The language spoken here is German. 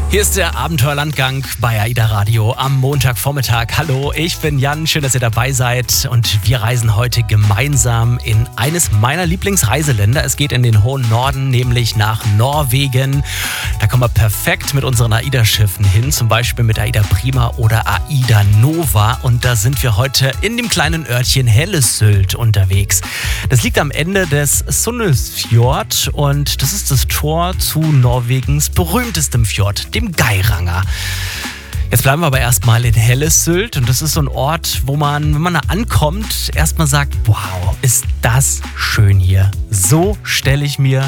Hier ist der Abenteuerlandgang bei AIDA Radio am Montagvormittag. Hallo, ich bin Jan, schön, dass ihr dabei seid und wir reisen heute gemeinsam in eines meiner Lieblingsreiseländer. Es geht in den hohen Norden, nämlich nach Norwegen. Da kommen wir perfekt mit unseren AIDA-Schiffen hin, zum Beispiel mit AIDA Prima oder AIDA Nova. Und da sind wir heute in dem kleinen Örtchen Hellesylt unterwegs. Das liegt am Ende des Sundnesfjord und das ist das Tor zu Norwegens berühmtestem Fjord, dem Geiranger. Jetzt bleiben wir aber erstmal in Hellesylt und das ist so ein Ort, wo man, wenn man da ankommt, erstmal sagt, wow, ist das schön hier. So stelle ich mir